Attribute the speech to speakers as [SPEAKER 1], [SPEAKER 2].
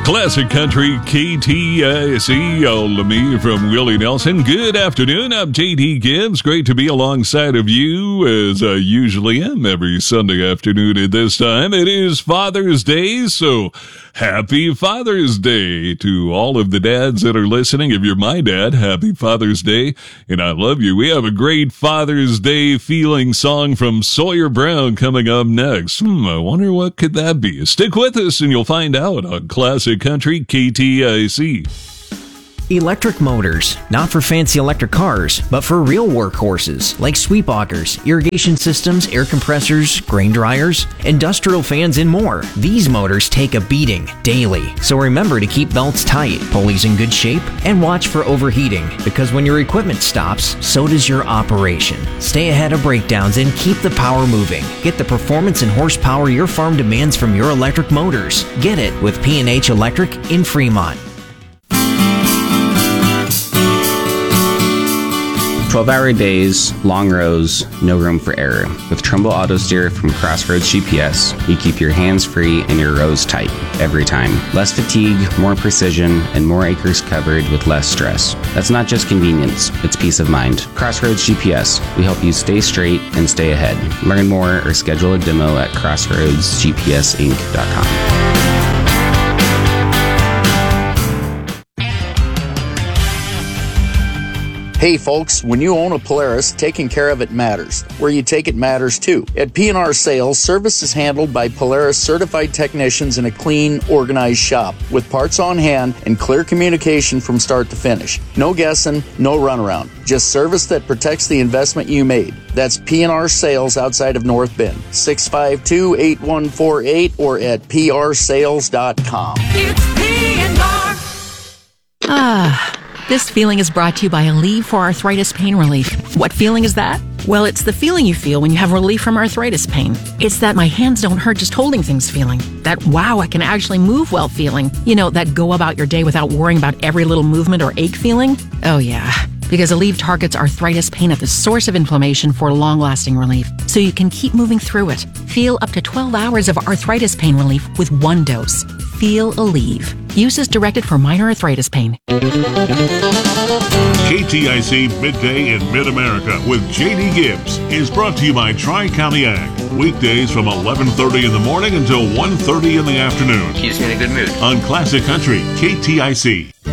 [SPEAKER 1] Classic Country KTIC, all of me from Willie Nelson. Good afternoon, I'm J.D. Gibbs. Great to be alongside of you, as I usually am every Sunday afternoon at this time. It is Father's Day, so happy Father's Day to all of the dads that are listening. If you're my dad, happy Father's Day, and I love you. We have a great Father's Day feeling song from Sawyer Brown coming up next. I wonder what could that be. Stick with us and you'll find out on Classic Country KTIC.
[SPEAKER 2] Electric motors, not for fancy electric cars, but for real workhorses like sweep augers, irrigation systems, air compressors, grain dryers, industrial fans, and more. These motors take a beating daily, so remember to keep belts tight, pulleys in good shape, and watch for overheating, because when your equipment stops, so does your operation. Stay ahead of breakdowns and keep the power moving. Get the performance and horsepower your farm demands from your electric motors. Get it with P&H Electric in Fremont.
[SPEAKER 3] 12-hour days, long rows, no room for error. With Trumbull Auto Steer from Crossroads GPS, you keep your hands free and your rows tight every time. Less fatigue, more precision, and more acres covered with less stress. That's not just convenience, it's peace of mind. Crossroads GPS, we help you stay straight and stay ahead. Learn more or schedule a demo at crossroadsgpsinc.com.
[SPEAKER 4] Hey folks, when you own a Polaris, taking care of it matters. Where you take it matters too. At P&R Sales, service is handled by Polaris certified technicians in a clean, organized shop with parts on hand and clear communication from start to finish. No guessing, no runaround. Just service that protects the investment you made. That's P&R Sales outside of North Bend. 652-8148 or at prsales.com.
[SPEAKER 5] It's P&R. This feeling is brought to you by Aleve for Arthritis Pain Relief. What feeling is that? Well, it's the feeling you feel when you have relief from arthritis pain. It's that my hands don't hurt just holding things feeling. That wow, I can actually move well feeling. You know, that go about your day without worrying about every little movement or ache feeling. Oh yeah, because Aleve targets arthritis pain at the source of inflammation for long-lasting relief, so you can keep moving through it. Feel up to 12 hours of arthritis pain relief with one dose. Feel Aleve. Use is directed for minor arthritis pain.
[SPEAKER 6] KTIC Midday in Mid-America with J.D. Gibbs is brought to you by Tri-County Ag. Weekdays from 11:30 in the morning until 1:30 in the afternoon.
[SPEAKER 7] Keeps me in a good mood.
[SPEAKER 6] On Classic Country, KTIC.